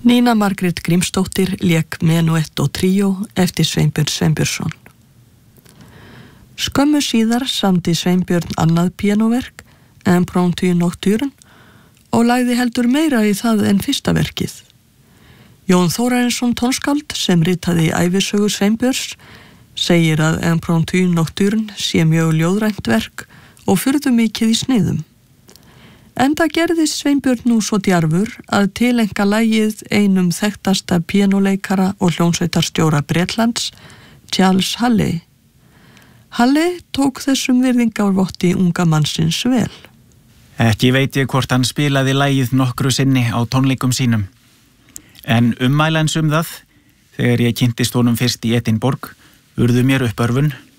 Nína Margrét Grímsdóttir lék Menuett og tríó eftir Sveinbjörn Sveinbjörnsson. Skömmu síðar samdi Sveinbjörn annað píanóverk, Impromptu Nocturne, og lagði heldur meira í það en fyrsta verkið. Jón Þórarinsson tónskáld, sem ritaði ævisögu Sveinbjörns, segir að Impromptu Nocturne sé mjög ljóðrænt verk og furðu mikið í sniðum. Enda gerðist Sveinbjörn nú svo djarfur að tilenka lagið einum þekktasta píanóleikara og hljómsveitarstjóra Bretlands, Charles Halley. Halley tók þessum virðingarvotti unga mannsins vel. Ekki veit ég hvort hann spilaði lagið nokkru sinni á tónleikum sínum. En ummælans það, þegar ég kynntist honum fyrst í Edinborg, urðu mér uppörvun